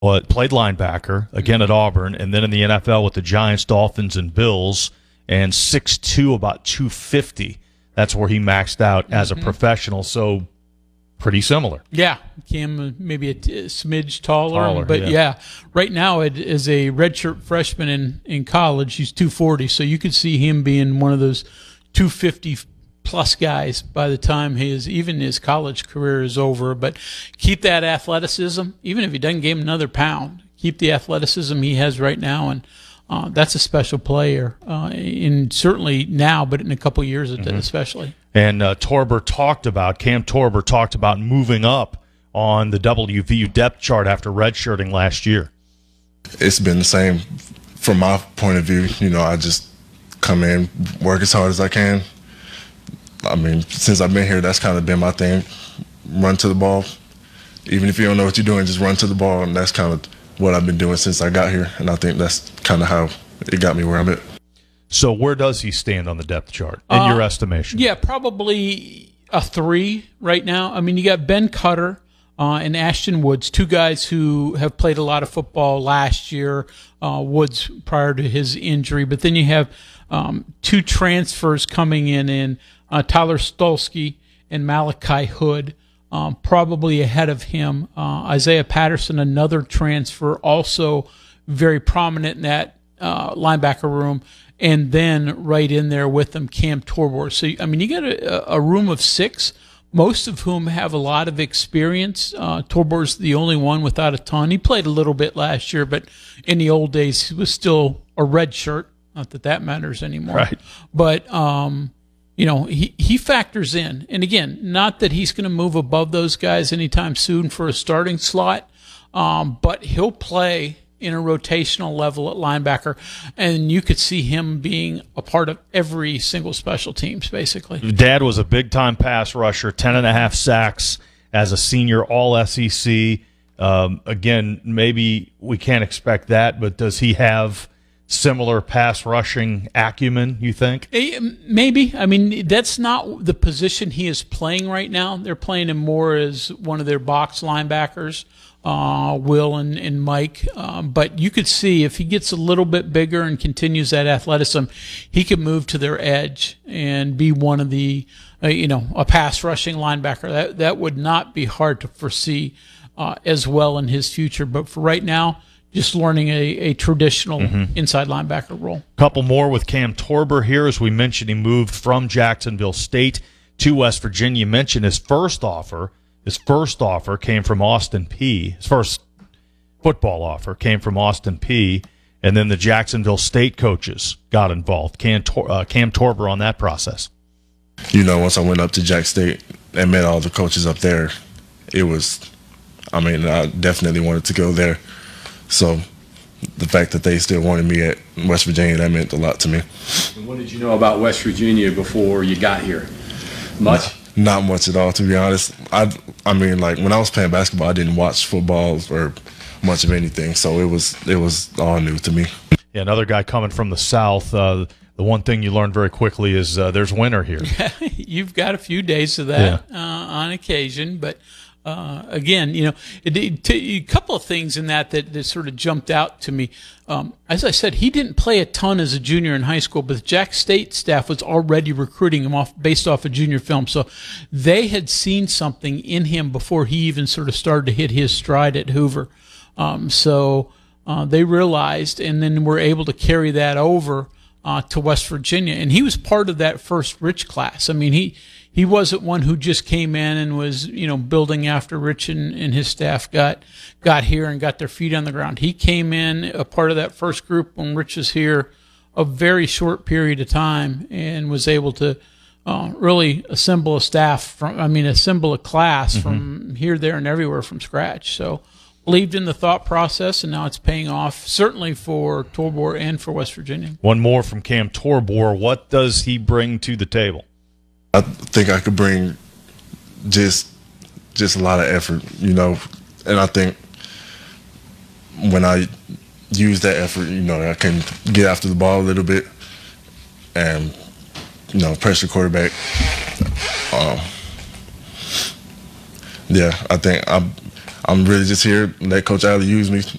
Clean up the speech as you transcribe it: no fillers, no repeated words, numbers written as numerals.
Well, played linebacker, again at Auburn, and then in the NFL with the Giants, Dolphins, and Bills, and 6'2", about 250. That's where he maxed out as a professional, so pretty similar. Yeah, Cam maybe a smidge taller but yeah. Right now as a redshirt freshman in college, he's 240, so you could see him being one of those 250-plus guys by the time his college career is over. But keep that athleticism, even if he doesn't gain another pound, keep the athleticism he has right now, and that's a special player, certainly now, but in a couple years especially. And Cam Torber talked about moving up on the WVU depth chart after redshirting last year. It's been the same from my point of view. I just come in, work as hard as I can. I mean, since I've been here, that's kind of been my thing. Run to the ball. Even if you don't know what you're doing, just run to the ball, and that's kind of what I've been doing since I got here, and I think that's kind of how it got me where I'm at. So where does he stand on the depth chart, in your estimation? Yeah, probably a 3 right now. I mean, you got Ben Cutter and Ashton Woods, two guys who have played a lot of football last year, Woods prior to his injury. But then you have two transfers coming in Tyler Stolsky and Malachi Hood, probably ahead of him. Isaiah Patterson, another transfer, also very prominent in that linebacker room. And then right in there with them, Cam Torber. So, I mean, you got a room of 6, most of whom have a lot of experience. Torbor's the only one without a ton. He played a little bit last year, but in the old days, he was still a red shirt. Not that matters anymore. Right. But, he factors in. And again, not that he's going to move above those guys anytime soon for a starting slot, but he'll play in a rotational level at linebacker, and you could see him being a part of every single special teams, basically. Dad was a big-time pass rusher, 10.5 sacks as a senior All-SEC. Again, maybe we can't expect that, but does he have similar pass rushing acumen, you think? Maybe. I mean, that's not the position he is playing right now. They're playing him more as one of their box linebackers. Will and Mike, but you could see if he gets a little bit bigger and continues that athleticism, he could move to their edge and be one of the, a pass rushing linebacker. That would not be hard to foresee as well in his future. But for right now, just learning a traditional inside linebacker role. Couple more with Cam Torber here. As we mentioned, he moved from Jacksonville State to West Virginia. You mentioned his first offer. His first offer came from Austin Peay. His first football offer came from Austin Peay, and then the Jacksonville State coaches got involved. Cam Torber on that process. Once I went up to Jack State and met all the coaches up there, I definitely wanted to go there. So the fact that they still wanted me at West Virginia, that meant a lot to me. And what did you know about West Virginia before you got here? Much? Not much at all, to be honest. When I was playing basketball, I didn't watch football or much of anything, so it was all new to me. Yeah, another guy coming from the South. The one thing you learn very quickly is there's winter here. You've got a few days of that on occasion, but again, a couple of things in that sort of jumped out to me. As I said, he didn't play a ton as a junior in high school, but the Jack State staff was already recruiting him based off of junior film. So they had seen something in him before he even sort of started to hit his stride at Hoover. So they realized, and then were able to carry that over to West Virginia. And he was part of that first Rich class. I mean, he wasn't one who just came in and was, building after Rich and his staff got here and got their feet on the ground. He came in a part of that first group when Rich was here a very short period of time and was able to really assemble assemble a class from here, there, and everywhere from scratch. So believed in the thought process, and now it's paying off, certainly for Torber and for West Virginia. One more from Cam Torber. What does he bring to the table? I think I could bring just a lot of effort, and I think when I use that effort, I can get after the ball a little bit and, pressure quarterback. I think I'm really just here. Let Coach Allen use me